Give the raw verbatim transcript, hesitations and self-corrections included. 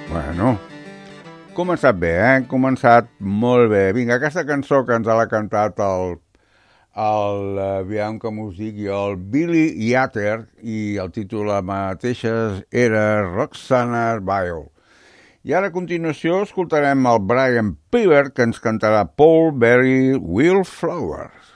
Bueno, començat bé, eh? Hem començat molt bé. Vinga, aquesta cançó que ens l'ha cantat el, el aviam que m'ho digui, el Billy Yater, i el títol la mateixa era Roxana Bile. I ara a continuació escoltarem el Brian Piver, que ens cantarà Paul Berry Wildflowers.